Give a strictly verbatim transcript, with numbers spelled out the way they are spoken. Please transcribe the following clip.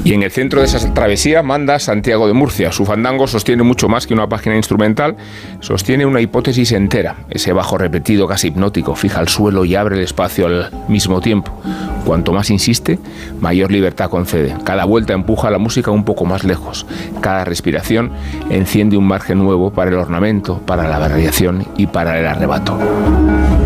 Y en el centro de esa travesía manda Santiago de Murcia. Su fandango sostiene mucho más que una página instrumental, sostiene una hipótesis entera. Ese bajo repetido casi hipnótico fija el suelo y abre el espacio al mismo tiempo. Cuanto más insiste, mayor libertad concede. Cada vuelta empuja la música un poco más lejos. Cada respiración enciende un margen nuevo para el ornamento, para la variación y para el arrebato.